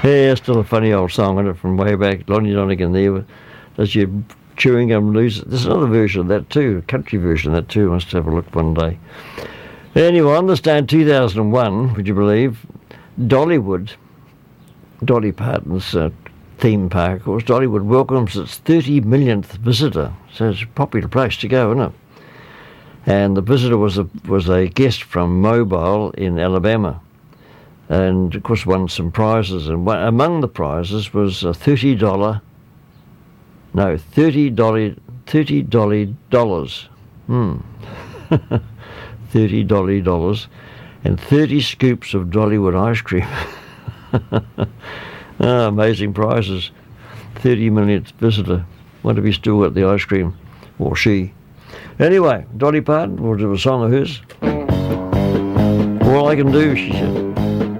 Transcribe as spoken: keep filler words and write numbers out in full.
Yeah, still a funny old song, isn't it, from way back. Lonnie Donegan there. Does your chewing gum lose it? There's another version of that too, a country version of that too. Must have a look one day. Anyway, on this day in two thousand one, would you believe, Dollywood, Dolly Parton's uh, theme park, of course, Dollywood welcomes its thirty millionth visitor. So it's a popular place to go, isn't it? And the visitor was a was a guest from Mobile in Alabama, and of course won some prizes. And one, among the prizes was a thirty dollar, no thirty dollar, thirty dolly dollars, hmm, thirty dolly dollars, and thirty scoops of Dollywood ice cream. Ah, amazing prizes. thirty millionth visitor. Wonder if he's still got the ice cream, or she. Anyway, Dolly Parton, we'll do a song of hers. All I can do, she said.